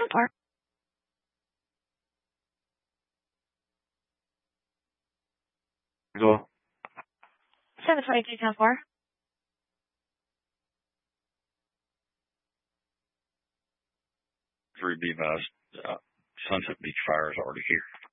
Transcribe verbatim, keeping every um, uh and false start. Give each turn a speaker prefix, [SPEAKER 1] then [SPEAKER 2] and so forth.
[SPEAKER 1] ten four.
[SPEAKER 2] Go.
[SPEAKER 1] seven twenty-two ten four.
[SPEAKER 2] Three B bus. Uh, Sunset Beach Fire is already here.